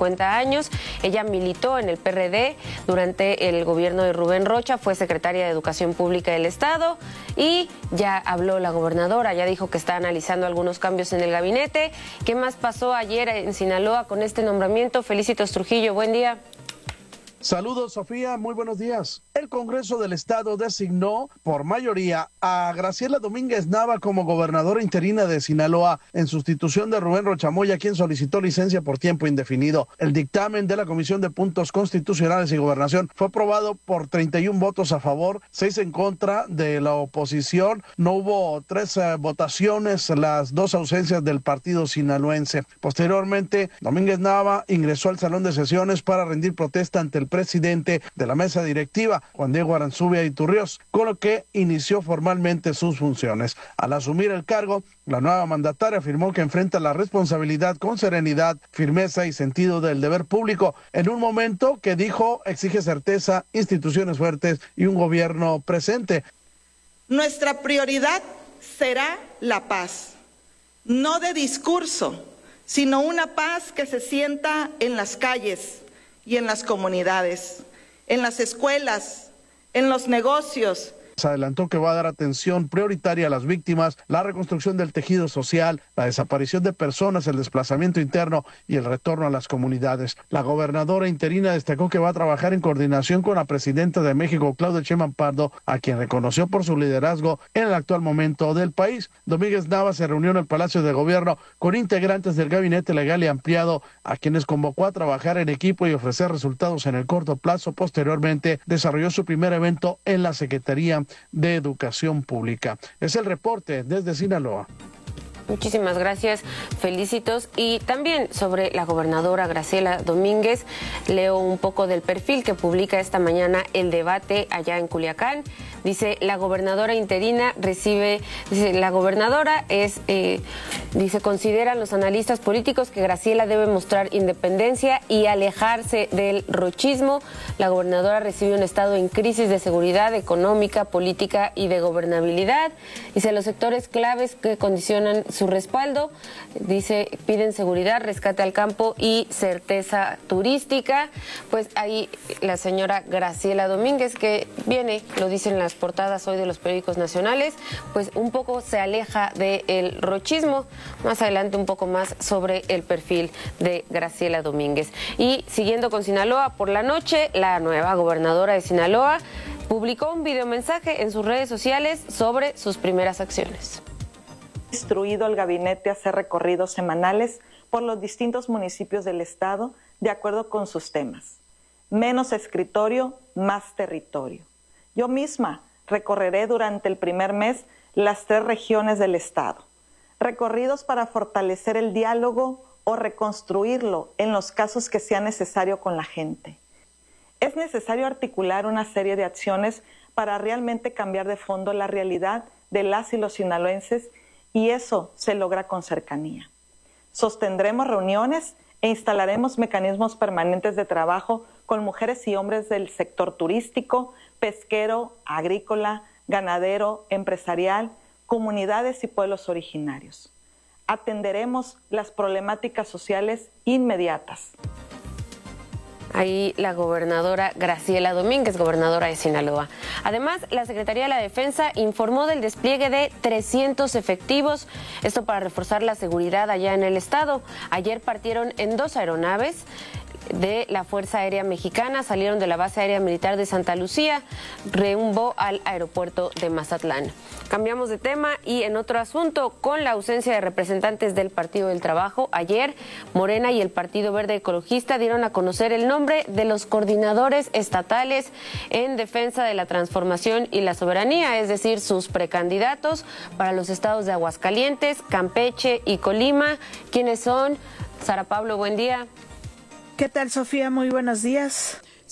50 años. Ella militó en el PRD durante el gobierno de Rubén Rocha, fue secretaria de Educación Pública del Estado y ya habló la gobernadora, ya dijo que está analizando algunos cambios en el gabinete. ¿Qué más pasó ayer en Sinaloa con este nombramiento? Felicitos Trujillo, buen día. Saludos, Sofía, muy buenos días. El Congreso del Estado designó por mayoría a Graciela Domínguez Nava como gobernadora interina de Sinaloa en sustitución de Rubén Rocha Moya, quien solicitó licencia por tiempo indefinido. El dictamen de la Comisión de Puntos Constitucionales y Gobernación fue aprobado por 31 votos a favor, 6 en contra de la oposición. No hubo 3 votaciones, las 2 ausencias del partido sinaloense. Posteriormente, Domínguez Nava ingresó al salón de sesiones para rendir protesta ante el presidente de la mesa directiva, Juan Diego Aranzubia Iturriós, con lo que inició formalmente sus funciones. Al asumir el cargo, la nueva mandataria afirmó que enfrenta la responsabilidad con serenidad, firmeza y sentido del deber público, en un momento que dijo exige certeza, instituciones fuertes y un gobierno presente. Nuestra prioridad será la paz, no de discurso, sino una paz que se sienta en las calles y en las comunidades, en las escuelas, en los negocios. Se adelantó que va a dar atención prioritaria a las víctimas, la reconstrucción del tejido social, la desaparición de personas, el desplazamiento interno y el retorno a las comunidades. La gobernadora interina destacó que va a trabajar en coordinación con la presidenta de México, Claudia Sheinbaum Pardo, a quien reconoció por su liderazgo en el actual momento del país. Domínguez Nava se reunió en el Palacio de Gobierno con integrantes del Gabinete Legal y Ampliado, a quienes convocó a trabajar en equipo y ofrecer resultados en el corto plazo. Posteriormente, desarrolló su primer evento en la Secretaría de Educación Pública. Es el reporte desde Sinaloa. Muchísimas gracias, felicitos. Y también sobre la gobernadora Graciela Domínguez, leo un poco del perfil que publica esta mañana El Debate allá en Culiacán. Dice, la gobernadora interina la gobernadora consideran los analistas políticos que Graciela debe mostrar independencia y alejarse del rochismo. La gobernadora recibe un estado en crisis de seguridad económica, política y de gobernabilidad. Dice, los sectores claves que condicionan su respaldo, dice, piden seguridad, rescate al campo y certeza turística. Pues ahí la señora Graciela Domínguez, que viene, lo dicen las portadas hoy de los periódicos nacionales, pues un poco se aleja del rochismo. Más adelante un poco más sobre el perfil de Graciela Domínguez. Y siguiendo con Sinaloa, por la noche, la nueva gobernadora de Sinaloa publicó un videomensaje en sus redes sociales sobre sus primeras acciones. Instruido al gabinete a hacer recorridos semanales por los distintos municipios del estado de acuerdo con sus temas. Menos escritorio, más territorio. Yo misma recorreré durante el primer mes las 3 regiones del estado. Recorridos para fortalecer el diálogo o reconstruirlo en los casos que sea necesario con la gente. Es necesario articular una serie de acciones para realmente cambiar de fondo la realidad de las y los sinaloenses, y eso se logra con cercanía. Sostendremos reuniones e instalaremos mecanismos permanentes de trabajo con mujeres y hombres del sector turístico, pesquero, agrícola, ganadero, empresarial, comunidades y pueblos originarios. Atenderemos las problemáticas sociales inmediatas. Ahí la gobernadora Graciela Domínguez, gobernadora de Sinaloa. Además, la Secretaría de la Defensa informó del despliegue de 300 efectivos, esto para reforzar la seguridad allá en el estado. Ayer partieron en 2 aeronaves de la Fuerza Aérea Mexicana, salieron de la Base Aérea Militar de Santa Lucía, rumbo al aeropuerto de Mazatlán. Cambiamos de tema y en otro asunto, con la ausencia de representantes del Partido del Trabajo, ayer Morena y el Partido Verde Ecologista dieron a conocer el nombre de los coordinadores estatales en defensa de la transformación y la soberanía, es decir, sus precandidatos para los estados de Aguascalientes, Campeche y Colima. ¿Quiénes son? Sara Pablo, buen día. ¿Qué tal, Sofía? Muy buenos días.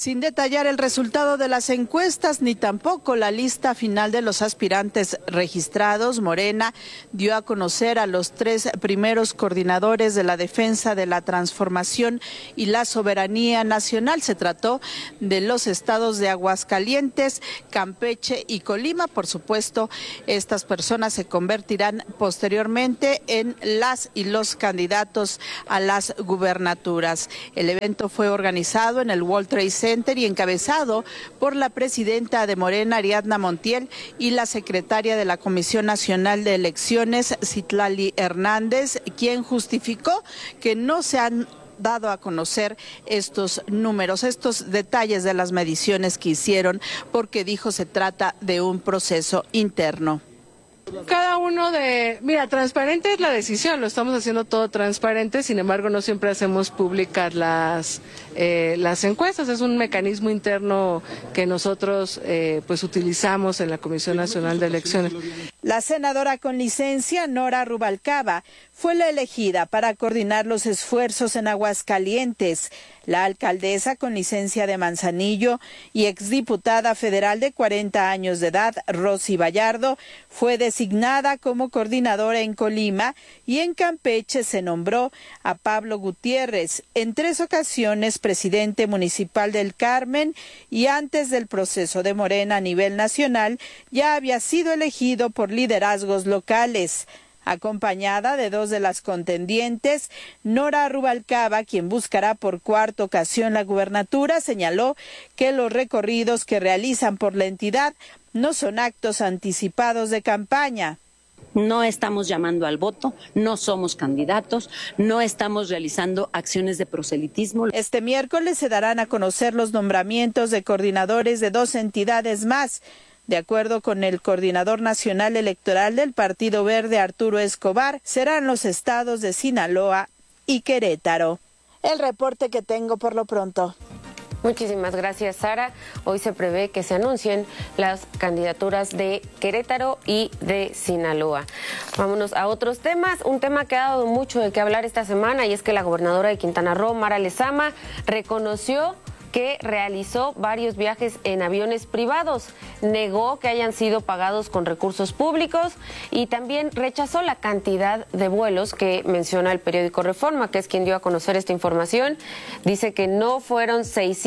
Sin detallar el resultado de las encuestas ni tampoco la lista final de los aspirantes registrados, Morena dio a conocer a los 3 primeros coordinadores de la defensa de la transformación y la soberanía nacional. Se trató de los estados de Aguascalientes, Campeche y Colima. Por supuesto, estas personas se convertirán posteriormente en las y los candidatos a las gubernaturas. El evento fue organizado en el World Trade Center y encabezado por la presidenta de Morena, Ariadna Montiel, y la secretaria de la Comisión Nacional de Elecciones, Citlali Hernández, quien justificó que no se han dado a conocer estos números, estos detalles de las mediciones que hicieron, porque dijo se trata de un proceso interno. Cada uno mira, transparente es la decisión, lo estamos haciendo todo transparente, sin embargo no siempre hacemos públicas las encuestas, es un mecanismo interno que nosotros pues utilizamos en la Comisión Nacional de Elecciones. La senadora con licencia, Nora Rubalcaba, fue la elegida para coordinar los esfuerzos en Aguascalientes. La alcaldesa con licencia de Manzanillo y exdiputada federal de 40 años de edad, Rosy Vallardo, fue designada como coordinadora en Colima, y en Campeche se nombró a Pablo Gutiérrez, en 3 ocasiones presidente municipal del Carmen, y antes del proceso de Morena a nivel nacional ya había sido elegido por liderazgos locales. Acompañada de 2 de las contendientes, Nora Rubalcaba, quien buscará por 4ª ocasión la gubernatura, señaló que los recorridos que realizan por la entidad no son actos anticipados de campaña. No estamos llamando al voto, no somos candidatos, no estamos realizando acciones de proselitismo. Este miércoles se darán a conocer los nombramientos de coordinadores de 2 entidades más. De acuerdo con el coordinador nacional electoral del Partido Verde, Arturo Escobar, serán los estados de Sinaloa y Querétaro. El reporte que tengo por lo pronto. Muchísimas gracias, Sara. Hoy se prevé que se anuncien las candidaturas de Querétaro y de Sinaloa. Vámonos a otros temas. Un tema que ha dado mucho de qué hablar esta semana, y es que la gobernadora de Quintana Roo, Mara Lezama, reconoció que realizó varios viajes en aviones privados, negó que hayan sido pagados con recursos públicos y también rechazó la cantidad de vuelos que menciona el periódico Reforma, que es quien dio a conocer esta información. Dice que no fueron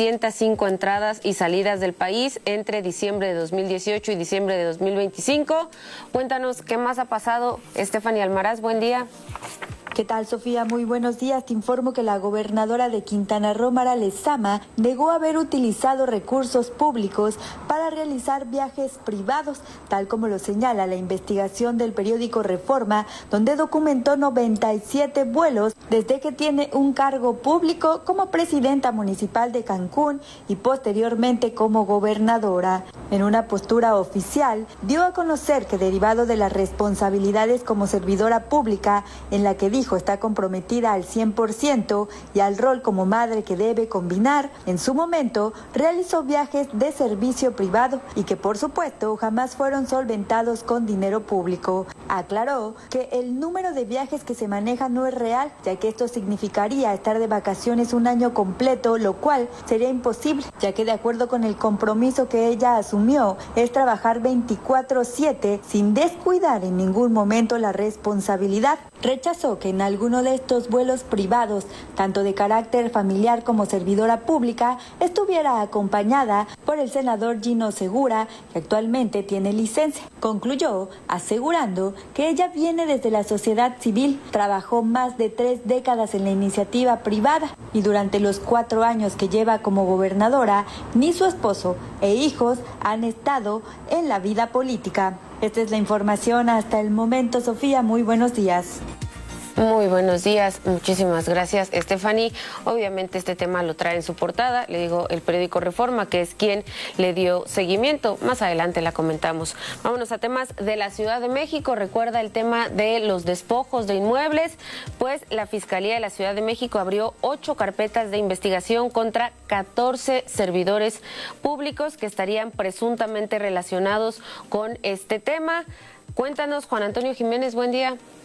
605 entradas y salidas del país entre diciembre de 2018 y diciembre de 2025. Cuéntanos qué más ha pasado. Stephanie Almaraz, buen día. ¿Qué tal, Sofía? Muy buenos días. Te informo que la gobernadora de Quintana Roo, Mara Lezama, negó haber utilizado recursos públicos para realizar viajes privados, tal como lo señala la investigación del periódico Reforma, donde documentó 97 vuelos desde que tiene un cargo público como presidenta municipal de Cancún y posteriormente como gobernadora. En una postura oficial, dio a conocer que derivado de las responsabilidades como servidora pública, en la que dijo está comprometida al 100% y al rol como madre que debe combinar, en su momento realizó viajes de servicio privado y que por supuesto jamás fueron solventados con dinero público. Aclaró que el número de viajes que se maneja no es real, ya que esto significaría estar de vacaciones un año completo, lo cual sería imposible, ya que de acuerdo con el compromiso que ella asumió, es trabajar 24/7 sin descuidar en ningún momento la responsabilidad. Rechazó que en alguno de estos vuelos privados, tanto de carácter familiar como servidora pública, estuviera acompañada por el senador Gino Segura, que actualmente tiene licencia. Concluyó asegurando que ella viene desde la sociedad civil, trabajó más de 3 décadas en la iniciativa privada y durante los 4 años que lleva como gobernadora, ni su esposo e hijos han estado en la vida política. Esta es la información hasta el momento, Sofía. Muy buenos días. Muy buenos días, muchísimas gracias, Stephanie. Obviamente este tema lo trae en su portada, le digo, el periódico Reforma, que es quien le dio seguimiento. Más adelante la comentamos. Vámonos a temas de la Ciudad de México. Recuerda el tema de los despojos de inmuebles, pues la Fiscalía de la Ciudad de México abrió 8 carpetas de investigación contra 14 servidores públicos que estarían presuntamente relacionados con este tema. Cuéntanos, Juan Antonio Jiménez, buen día.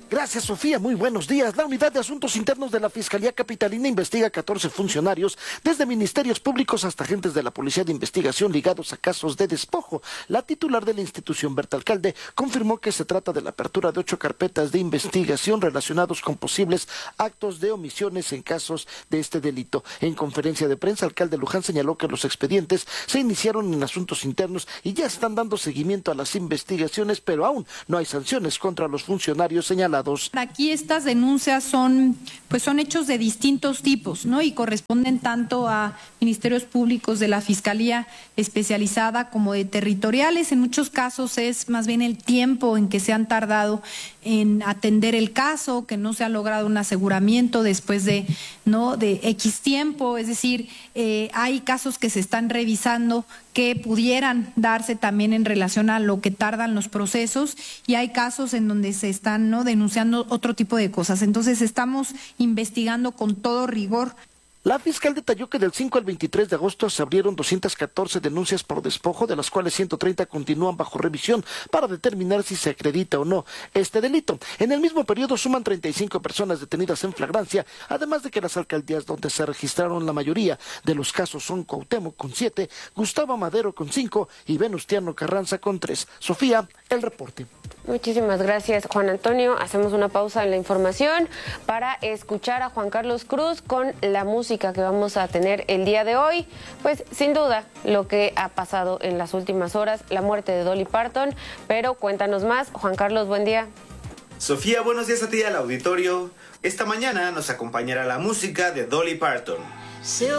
Gracias, Sofía. Muy buenos días. La Unidad de Asuntos Internos de la Fiscalía Capitalina investiga a 14 funcionarios, desde ministerios públicos hasta agentes de la Policía de Investigación ligados a casos de despojo. La titular de la institución, Berta Alcalde, confirmó que se trata de la apertura de 8 carpetas de investigación relacionados con posibles actos de omisiones en casos de este delito. En conferencia de prensa, alcalde Luján señaló que los expedientes se iniciaron en asuntos internos y ya están dando seguimiento a las investigaciones, pero aún no hay sanciones contra los funcionarios señalados. Aquí estas denuncias son hechos de distintos tipos, ¿no? Y corresponden tanto a ministerios públicos de la Fiscalía Especializada como de territoriales. En muchos casos es más bien el tiempo en que se han tardado en atender el caso, que no se ha logrado un aseguramiento después de X tiempo. Es decir, hay casos que se están revisando que pudieran darse también en relación a lo que tardan los procesos, y hay casos en donde se están denunciando otro tipo de cosas. Entonces estamos investigando con todo rigor. La fiscal detalló que del 5 al 23 de agosto se abrieron 214 denuncias por despojo, de las cuales 130 continúan bajo revisión para determinar si se acredita o no este delito. En el mismo periodo suman 35 personas detenidas en flagrancia, además de que las alcaldías donde se registraron la mayoría de los casos son Cuauhtémoc con 7, Gustavo Madero con 5 y Venustiano Carranza con 3. Sofía, el reporte. Muchísimas gracias, Juan Antonio. Hacemos una pausa en la información para escuchar a Juan Carlos Cruz con la música que vamos a tener el día de hoy. Pues sin duda lo que ha pasado en las últimas horas, la muerte de Dolly Parton, pero cuéntanos más. Juan Carlos, buen día. Sofía, buenos días a ti, al auditorio. Esta mañana nos acompañará la música de Dolly Parton.